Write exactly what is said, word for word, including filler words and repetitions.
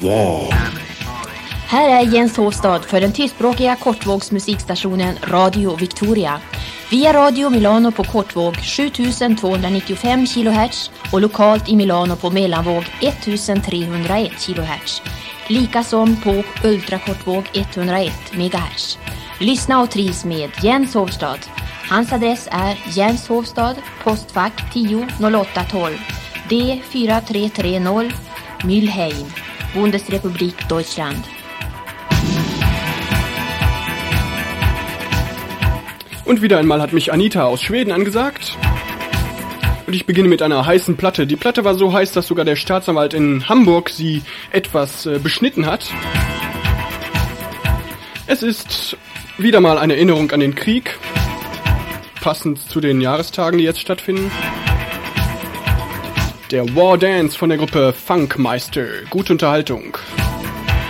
Wow. Här är Jens Hovstad för den tyskspråkiga kortvågsmusikstationen Radio Victoria. Via Radio Milano på kortvåg sjutusentvåhundranittiofem kilohertz och lokalt i Milano på mellanvåg ettusentrehundraett kilohertz. Likasom på ultrakortvåg etthundraett megahertz. Lyssna och trivs med Jens Hovstad. Hans adress är Jens Hovstad, postfack tio noll åtta tolv, D fyra tre tre noll, Mülheim, Bundesrepublik Deutschland. Und wieder einmal hat mich Anita aus Schweden angesagt. Und ich beginne mit einer heißen Platte. Die Platte war so heiß, dass sogar der Staatsanwalt in Hamburg sie etwas äh, beschnitten hat. Es ist wieder mal eine Erinnerung an den Krieg, passend zu den Jahrestagen, die jetzt stattfinden. Der War Dance von der Gruppe Funkmeister. Gute Unterhaltung.